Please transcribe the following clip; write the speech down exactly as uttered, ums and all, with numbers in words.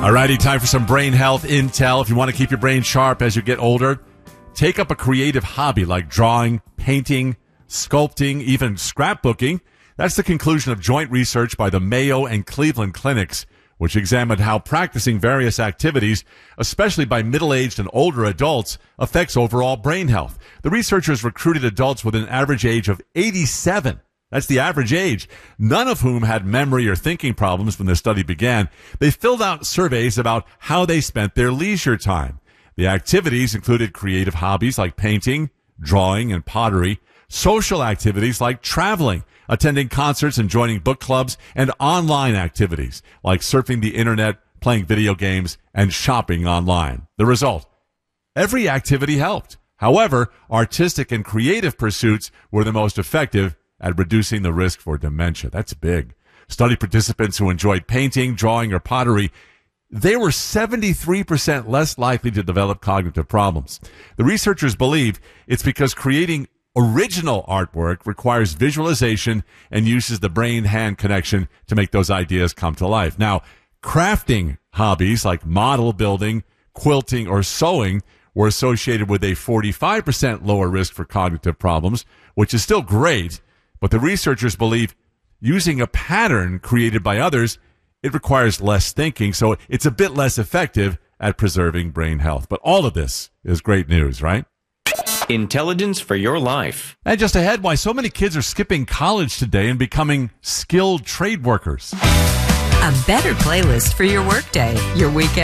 Alrighty, time for some brain health intel. If you want to keep your brain sharp as you get older, take up a creative hobby like drawing, painting, sculpting, even scrapbooking. That's the conclusion of joint research by the Mayo and Cleveland clinics, which examined how practicing various activities, especially by middle-aged and older adults, affects overall brain health. The researchers recruited adults with an average age of eighty-seven. That's the average age, none of whom had memory or thinking problems when the study began. They filled out surveys about how they spent their leisure time. The activities included creative hobbies like painting, drawing, and pottery, social activities like traveling, attending concerts and joining book clubs, and online activities like surfing the internet, playing video games, and shopping online. The result: every activity helped. However, artistic and creative pursuits were the most effective at reducing the risk for dementia. That's big. Study participants who enjoyed painting, drawing, or pottery, they were seventy-three percent less likely to develop cognitive problems. The researchers believe it's because creating original artwork requires visualization and uses the brain-hand connection to make those ideas come to life. Now, crafting hobbies like model building, quilting, or sewing were associated with a forty-five percent lower risk for cognitive problems, which is still great. But the researchers believe using a pattern created by others, it requires less thinking, so it's a bit less effective at preserving brain health. But all of this is great news, right? Intelligence for your life. And just ahead, why so many kids are skipping college today and becoming skilled trade workers. A better playlist for your workday, your weekend.